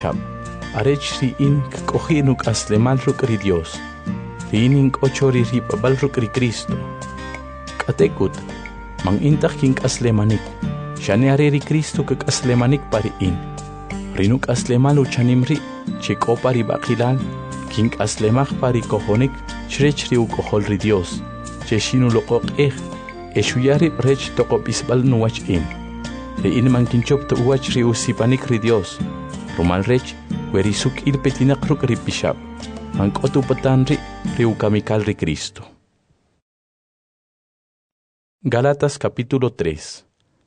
Arech ri in k'oji'nuk aslemal ruk' ri Dios. Ri in ink'ocho ri rib'ab'al ruk' ri Cristo. K'atek'ut, man intaq kink'aslemanik. Xane are ri Cristo k'aslemanik pa ri in. Ri nuk'aslemal uchanim ri, chek'o pa ri b'aqilal, kink'aslemaj pa ri kojonik, chrech ri uk'ojol ri Dios. Che xinuloqoq ej, exuya rib rech toqopisb'al nuwach in. Ri in man kinchop tu'wach ri usipanik ri Dios. Rumal rech, weri suk'il petinaq ruk' ri pixab. Man k'otupatan ri ukamikal ri Cristo. Gálatas capítulo 3.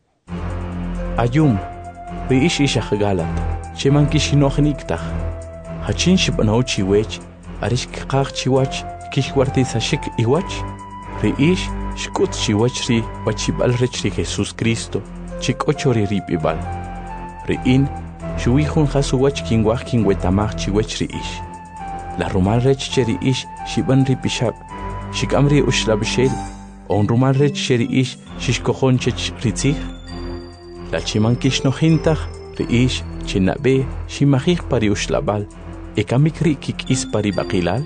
Ayum, ri ish ishaj Gálat, che man kixinoj niktaj. Hachin xib'anaw chiwech, arish kqaj chiwach, kixwartisashik iwach. Ri ish xk'ut chiwach ri wachib'al rech ri Jesús Cristo, chik'ocho ri rib'ib'al. Ri in, xuwijun jasuwach kinwaj kinwetamaj chiwech ri ish. La rumal rech che ri ish xib'an ri pixab, xik'am ri uxlab'xel, on rumal rech che ri ish xixkojon chech ri tzij. La chiman kixnojintaj, ri ish chinab'e ximajij pa ri uxlab'al, ekamik ri kik'is pa ri b'aqilal.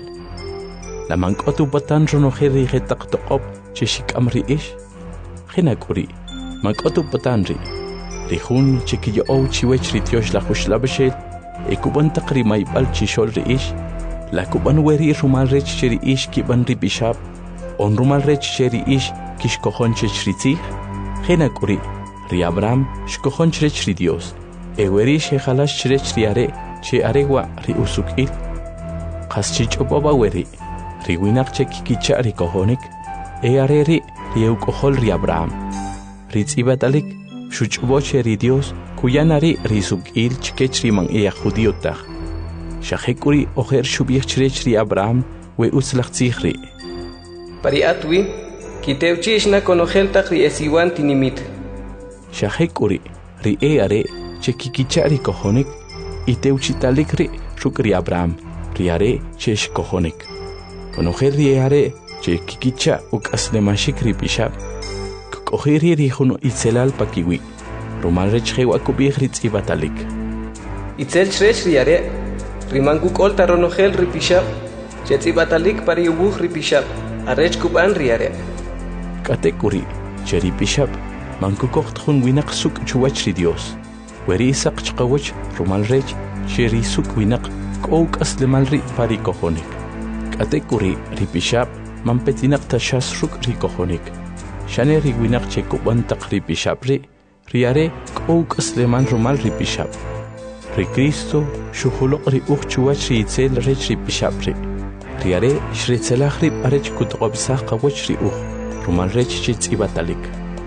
La man k'otupatan ronojel ri jetaq toqob che xik'am ri ish. Jenak'u ri, man k'otupatan ri. Ri jun che kiyo'ow chiwech ri tiox la uxlab'xel, ekub'an taq ri mayb'al chixol ri ish. La kub'an weri rumal rech che ri ish kib'an ri pixab, on rumal rech che ri ish kixkojon chech ri tzij. Jenak'u ri Abraham xkojon chrech ri Dios, weri xejalax chrech ri are, che arewa ri usuk'il. Qas chich'opoba weri, ri winaq che kikicha' ri kojonik, are ri uk'ojol ri Abraham. Ri tz'ibatalik xuch'bo che ri Dios, kuyan ari ri suk'il chkech ri man judío taj. Xajek'u ri ojer xub'ij chrech ri Abraham we utz laj tzij ri. Pari atwi, kitewchi ixna konojel taq ri esiwan tinimit. Xajek'u ri are che kikicha' ri kojonik, itewchitalik ri ruk' ri Abraham, ri are che xkojonik. Konojel ri are che kikicha' uk'aslemaxik ri pixab, k'oji ri jun itzelal pa kiwi, rumal rech jewa kub'ij ri tz'ibatalik. Itzel chrech ri are, riman kuk'ol ta ronojel ri pixab, che tz'ibatalik pa ri ubuj ri pixab, arech kub'an ri are. K'atek'u ri, che ri pixab, man kukoq tjun winaq suk' chuwach ri Dios. Weri isaq chqawach rumal rech, che ri suk' winaq k'o uk'aslemal ri pa ri kojonik. K'atek'u ri pixab, man petinaq taxas ruk' ri kojonik. Xane ri winaq che kub'an taq ri pixab ri are k'o uk'aslemal rumal ri pixab. Ri Cristo xujuloq ri uj chuwach ri itzel rech ri pixab ri. Ri are xritzelaj ri arech kutq'obsaj qawach ri uj, rumal rech che tz'ibatalik.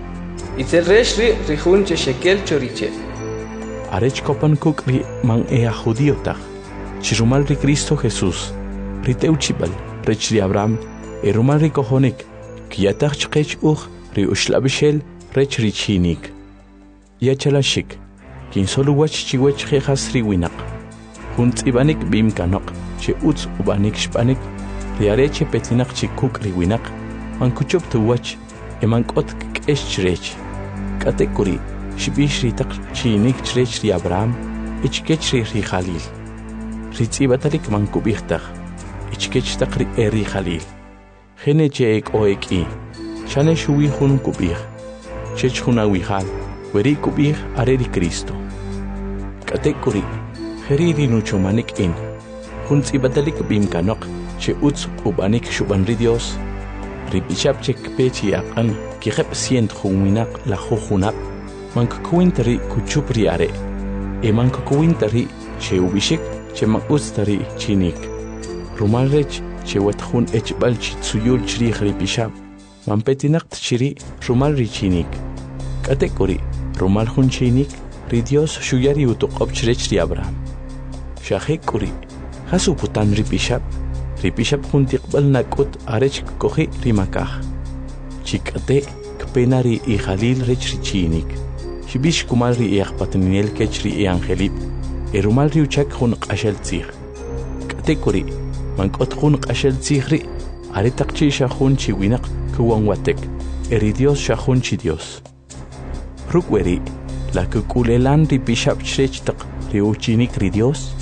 Itzel rech ri jun che shekel choriche. Arech kopan kuk ri man judío taj. Chirumal ri Cristo Jesús, ri tewchib'al rech ri Abraham, rumal ri kojonik, kiyataj chqech uj ri uxlab'xel rech ri chinik. Yachalaxik, kinsolu wach chiwech jejas ri winaq. Jun tz'ibanik b'imkanoq, che utz ub'anik xb'anik, ri are che petinaq chi kuk' ri winaq, man kuchop tuwach, man k'ot k'ex chrech. K'atek'u ri, xb'ix ri taq chinik chrech ri Abraham, ichkech ri Jalil. Ri tz'ibatalik man kub'ij taj, ichkech taq ri Jalil. Jene che ek'o ek'i, xane xuwi jun kub'ij, chech jun awijal, weri kub'ij are ri Cristo. K'atek'u ri, jeri ri nuchomanik in, jun tz'ibatalik b'imkanoq, che utz ub'anik xub'an ri Dios. Ri pixab che kpe chi aq'an, kijeb' cient jun winaq la jujunab, man kukwinta ri kuchup ri are, man kukwinta ri che ub'ixik che man utz ta ri chinik. Rumal rech che wet jun echb'al chi tsuyul chrij ri pixab, man petinaq tchiri rumal ri chinik. K'atek'u ri, rumal jun chinik, ri Dios xuya ri utoqob chrech ri Abraham. Xajek'u ri, jasuputan ri pixab jun tiqb'al nak'ut arech k'oji ri makaj. Chik'ate kpena ri Jalil rech ri chinik. Xib'ix kumal ri patninel kech ri angelib, rumal ri uchak jun q'axel tzij. K'atek'u ri, man k'ot jun q'axel tzij ri, are taq chi xajun chi winaq kuwan watek, ri Dios xajun chi Dios. Ruk' weri, la kuk'ulelan ri pixab chrech taq ri uchinik ri Dios